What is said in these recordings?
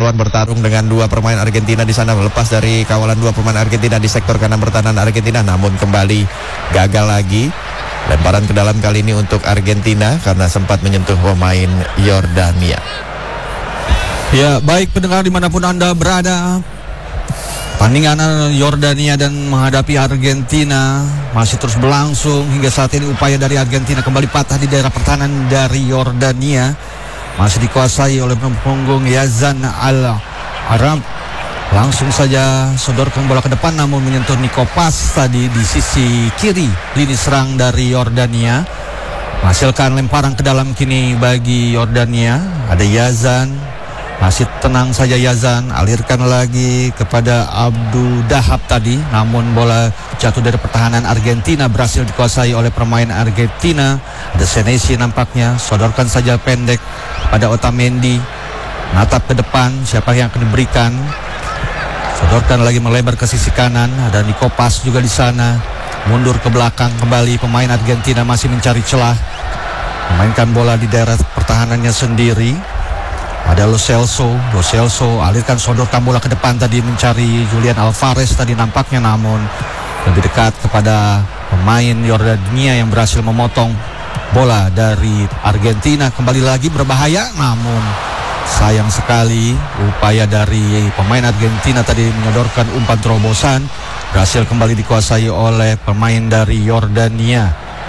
keseruan bertarung dengan dua pemain Argentina di sana, lepas dari kawalan dua pemain Argentina di sektor kanan pertahanan Argentina, namun kembali gagal lagi. Lemparan ke dalam kali ini untuk Argentina karena sempat menyentuh pemain Yordania. Ya, baik pendengar dimanapun Anda berada, pertandingan Yordania dan menghadapi Argentina masih terus berlangsung. Hingga saat ini upaya dari Argentina kembali patah di daerah pertahanan dari Yordania. Masih dikuasai oleh punggung Yazan Al-Arab. Langsung saja sodorkan bola ke depan, namun menyentuh Nico Pas tadi di sisi kiri lini serang dari Yordania. Menghasilkan lemparan ke dalam kini bagi Yordania. Ada Yazan. Masih tenang saja Yazan, alirkan lagi kepada Abdul Dahab tadi, namun bola jatuh dari pertahanan Argentina, berhasil dikuasai oleh pemain Argentina. Ada Senesi nampaknya, sodorkan saja pendek pada Otamendi, natap ke depan, siapa yang akan diberikan. Sodorkan lagi melebar ke sisi kanan, ada Nico Pas juga di sana. Mundur ke belakang kembali, pemain Argentina masih mencari celah, memainkan bola di daerah pertahanannya sendiri. Ada Lo Celso alirkan, sodorkan bola ke depan tadi, mencari Julian Alvarez tadi nampaknya, namun lebih dekat kepada pemain Yordania yang berhasil memotong bola dari Argentina. Kembali lagi berbahaya, namun sayang sekali upaya dari pemain Argentina tadi menyodorkan umpan terobosan, berhasil kembali dikuasai oleh pemain dari Yordania.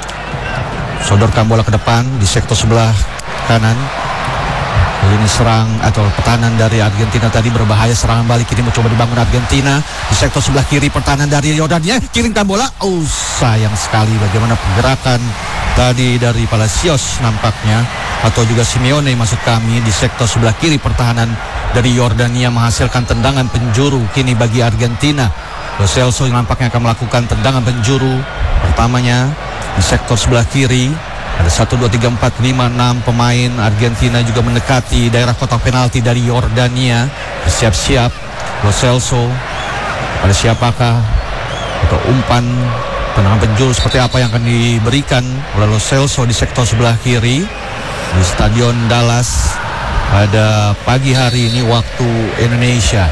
Sodorkan bola ke depan di sektor sebelah kanan. Lini serang atau pertahanan dari Argentina tadi berbahaya, serangan balik ini mencoba dibangun Argentina di sektor sebelah kiri pertahanan dari Yordania, kirimkan bola. Sayang sekali bagaimana pergerakan tadi dari Palacios nampaknya, atau juga Simeone maksud kami, di sektor sebelah kiri pertahanan dari Yordania, menghasilkan tendangan penjuru kini bagi Argentina. Lo Celso nampaknya akan melakukan tendangan penjuru pertamanya di sektor sebelah kiri. Ada 1, 2, 3, 4, 5, 6 pemain Argentina juga mendekati daerah kotak penalti dari Yordania. Bersiap-siap Lo Celso. Pada siapakah atau umpan tendangan penjuru seperti apa yang akan diberikan oleh Lo Celso di sektor sebelah kiri di Stadion Dallas pada pagi hari ini waktu Indonesia.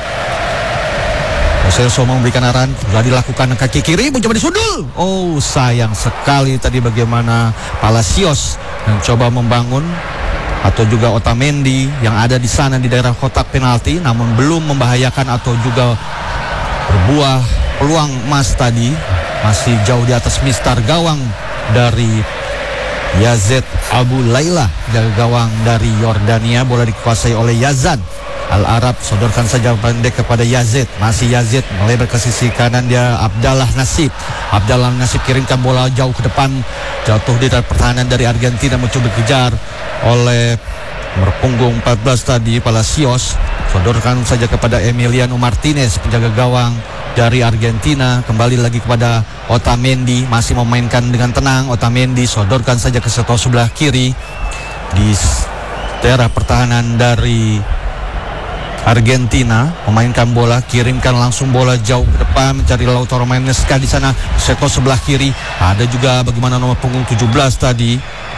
Lo Celso memberikan arahan, sudah dilakukan kaki kiri, mencoba disundul. Sayang sekali tadi bagaimana Palacios mencoba membangun, atau juga Otamendi yang ada di sana di daerah kotak penalti, namun belum membahayakan atau juga berbuah peluang emas tadi. Masih jauh di atas mistar gawang dari Yazid Abu Laila, gawang dari Yordania. Bola dikuasai oleh Yazan Al-Arab, sodorkan saja pendek kepada Yazid. Masih Yazid melebar ke sisi kanan, dia Abdallah Nasib kirimkan bola jauh ke depan, jatuh di dalam pertahanan dari Argentina, mencoba dikejar oleh berpunggung 14 tadi Palacios. Sodorkan saja kepada Emiliano Martinez, penjaga gawang dari Argentina. Kembali lagi kepada Otamendi, masih memainkan dengan tenang. Otamendi sodorkan saja ke sektor sebelah kiri di daerah pertahanan dari Argentina, memainkan bola, kirimkan langsung bola jauh ke depan, mencari Lautaro Martinez di sana sektor sebelah kiri. Ada juga bagaimana nomor punggung 17 tadi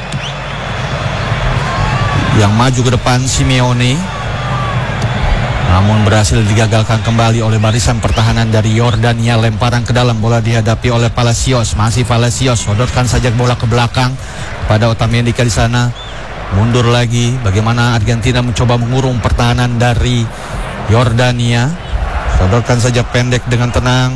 yang maju ke depan, Simeone, namun berhasil digagalkan kembali oleh barisan pertahanan dari Yordania. Lemparan ke dalam, bola dihadapi oleh Palacios. Masih Palacios, sodorkan saja bola ke belakang pada Otamendi di sana. Mundur lagi, bagaimana Argentina mencoba mengurung pertahanan dari Yordania. Sodorkan saja pendek dengan tenang,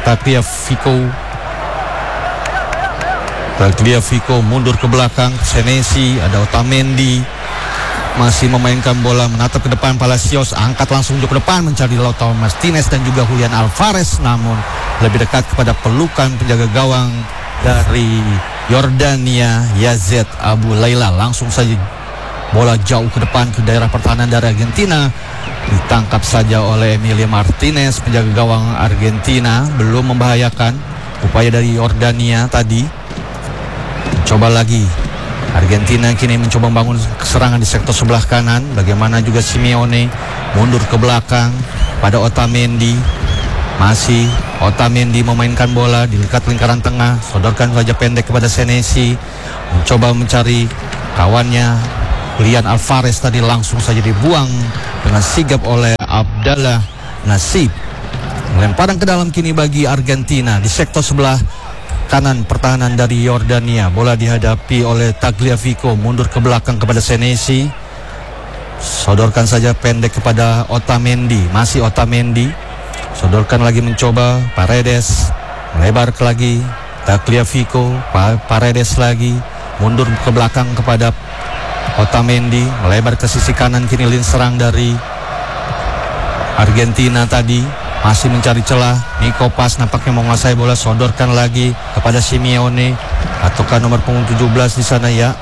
Tagliafico mundur ke belakang, Senesi, ada Otamendi masih memainkan bola, menatap ke depan. Palacios angkat langsung ke depan, mencari Lautaro Martinez dan juga Julian Alvarez, namun lebih dekat kepada pelukan penjaga gawang dari Yordania, Yazid Abu Laila. Langsung saja bola jauh ke depan ke daerah pertahanan dari Argentina, ditangkap saja oleh Emilio Martinez, penjaga gawang Argentina. Belum membahayakan upaya dari Yordania tadi. Coba lagi Argentina kini mencoba membangun serangan di sektor sebelah kanan. Bagaimana juga Simeone mundur ke belakang pada Otamendi. Masih Otamendi memainkan bola di dekat lingkaran tengah, sodorkan saja pendek kepada Senesi, mencoba mencari kawannya Julian Alvarez tadi, langsung saja dibuang dengan sigap oleh Abdallah Nasib. Lemparan ke dalam kini bagi Argentina di sektor sebelah kanan pertahanan dari Yordania. Bola dihadapi oleh Tagliafico, mundur ke belakang kepada Senesi. Sodorkan saja pendek kepada Otamendi, masih Otamendi. Sodorkan lagi mencoba Paredes, melebar ke lagi Tagliafico, Paredes lagi, mundur ke belakang kepada Otamendi, melebar ke sisi kanan. Kini lini serang dari Argentina tadi masih mencari celah. Nico Pas nampaknya menguasai bola, sodorkan lagi kepada Simeone, ataukah nomor punggung 17 di sana ya.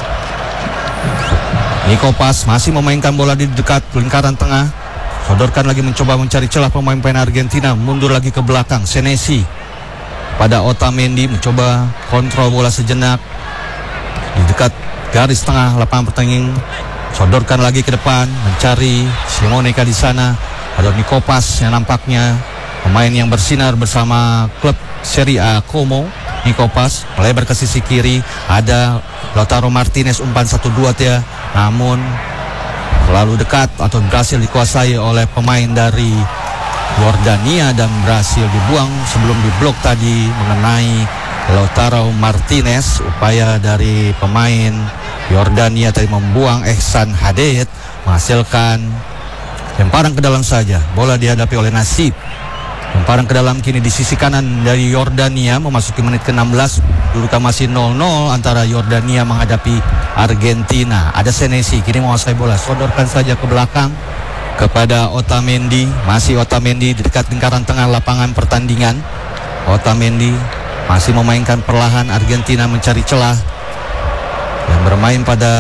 Nico Pas masih memainkan bola di dekat lingkaran tengah, sodorkan lagi mencoba mencari celah pemain-pemain Argentina, mundur lagi ke belakang. Senesi pada Otamendi mencoba kontrol bola sejenak di dekat garis tengah lapangan pertandingan, sodorkan lagi ke depan mencari Simoneka di sana. Ada Nico Pas yang nampaknya pemain yang bersinar bersama klub Serie A Como. Nico Pas melebar ke sisi kiri, ada Lautaro Martinez, umpan 1-2 dia, namun terlalu dekat atau berhasil dikuasai oleh pemain dari Yordania dan berhasil dibuang sebelum diblok tadi mengenai Lautaro Martinez. Upaya dari pemain Yordania tadi membuang Ehsan Hadid menghasilkan lemparan ke dalam saja. Bola dihadapi oleh Nasib. Lemparan ke dalam kini di sisi kanan dari Yordania, memasuki menit ke-16. Dudukan masih 0-0 antara Yordania menghadapi Argentina. Ada Senesi kini menguasai bola, sodorkan saja ke belakang kepada Otamendi. Masih Otamendi di dekat lingkaran tengah lapangan pertandingan. Otamendi masih memainkan perlahan. Argentina mencari celah yang bermain pada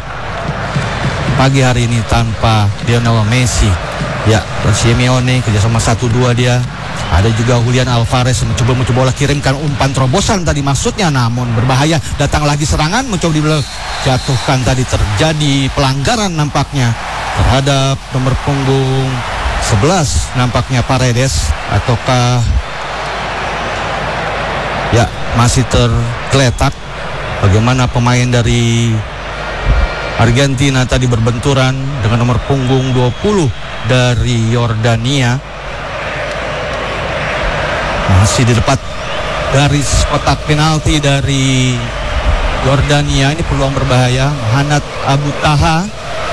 pagi hari ini tanpa Lionel Messi. Ya, Simeone kerjasama 1-2 dia. Ada juga Julian Alvarez mencoba bola, kirimkan umpan terobosan tadi maksudnya, namun berbahaya. Datang lagi serangan, mencoba dijatuhkan tadi. Terjadi pelanggaran nampaknya terhadap nomor punggung 11 nampaknya Paredes, ataukah ya masih tergeletak. Bagaimana pemain dari Argentina tadi berbenturan dengan nomor punggung 20 dari Yordania. Masih di depan garis kotak penalti dari Yordania. Ini peluang berbahaya. Hanat Abu Taha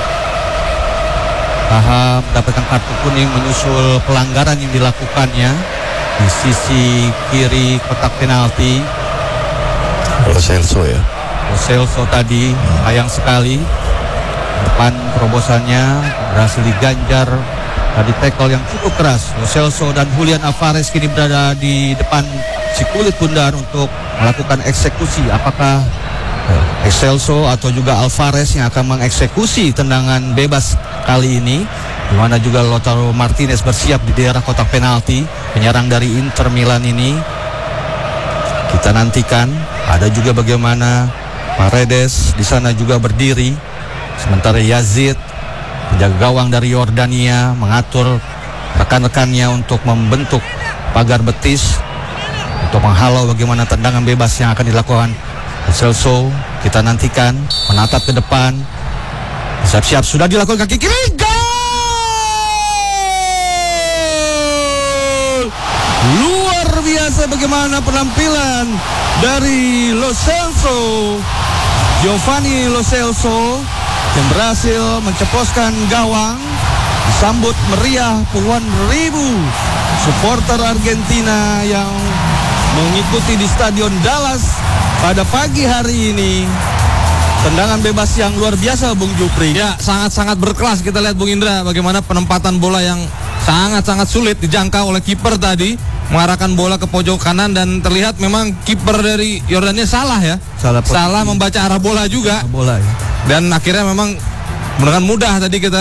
mendapatkan kartu kuning menyusul pelanggaran yang dilakukannya di sisi kiri kotak penalti. Lo Celso ya. Lo Celso tadi sayang sekali. Depan terobosannya berhasil diganjar tadi, tackle yang cukup keras. Lo Celso dan Julian Alvarez kini berada di depan si kulit bundar untuk melakukan eksekusi. Apakah Celso atau juga Alvarez yang akan mengeksekusi tendangan bebas kali ini, di mana juga Lautaro Martinez bersiap di daerah kotak penalti. Penyerang dari Inter Milan ini kita nantikan. Ada juga bagaimana Paredes di sana juga berdiri, sementara Yazid, penjaga gawang dari Yordania, mengatur rekan-rekannya untuk membentuk pagar betis untuk menghalau bagaimana tendangan bebas yang akan dilakukan Celso. Kita nantikan, menatap ke depan, siap-siap sudah dilakukan kaki kiri, gol! Luar biasa bagaimana penampilan dari Lo Celso, Giovanni Lo Celso, yang berhasil menceploskan gawang. Disambut meriah puluhan ribu supporter Argentina yang mengikuti di Stadion Dallas pada pagi hari ini. Tendangan bebas yang luar biasa, Bung Jupri. Ya, sangat-sangat berkelas. Kita lihat, Bung Indra, bagaimana penempatan bola yang sangat-sangat sulit dijangkau oleh kiper tadi, mengarahkan bola ke pojok kanan, dan terlihat memang kiper dari Yordania salah ya. Salah membaca arah bola juga. Bola ya. Dan akhirnya memang dengan mudah tadi kita